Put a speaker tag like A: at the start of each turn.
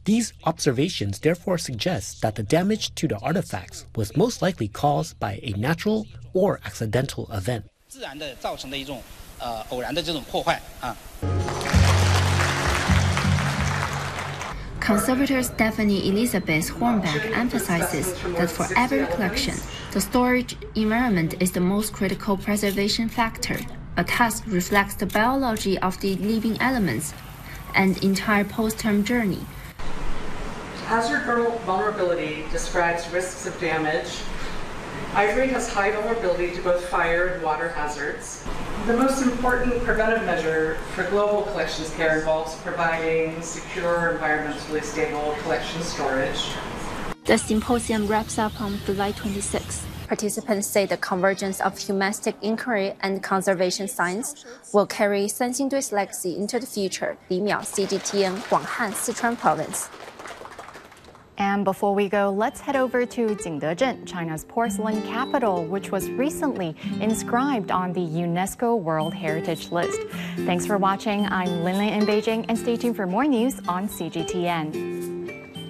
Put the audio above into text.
A: These observations therefore suggest that the damage to the artifacts was most likely caused by a natural or accidental event.
B: Conservator Stephanie Elizabeth Hornbeck emphasizes that for every collection, the storage environment is the most critical preservation factor. A task reflects the biology of the living elements and entire post-term journey.
C: Hazard vulnerability describes risks of damage. Ivory has high vulnerability to both fire and water hazards. The most important preventive measure for global collections care involves providing secure, environmentally stable collection storage.
B: The symposium wraps up on July 26. Participants say the convergence of humanistic inquiry and conservation science will carry 三星堆's legacy into the future. Li Miao, CGTN, Guanghan, Sichuan Province.
D: And before we go, let's head over to Jingdezhen, China's porcelain capital, which was recently inscribed on the UNESCO World Heritage List. Thanks for watching. I'm Linlin in Beijing, and stay tuned for more news on CGTN.